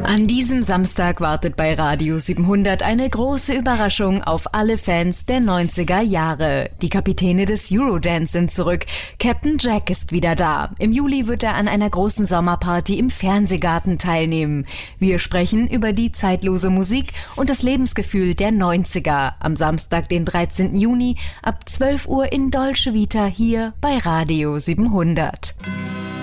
An diesem Samstag wartet bei Radio 700 eine große Überraschung auf alle Fans der 90er Jahre. Die Kapitäne des Eurodance sind zurück. Captain Jack ist wieder da. Im Juli wird er an einer großen Sommerparty im Fernsehgarten teilnehmen. Wir sprechen über die zeitlose Musik und das Lebensgefühl der 90er. Am Samstag, den 13. Juni ab 12 Uhr in Dolce Vita hier bei Radio 700.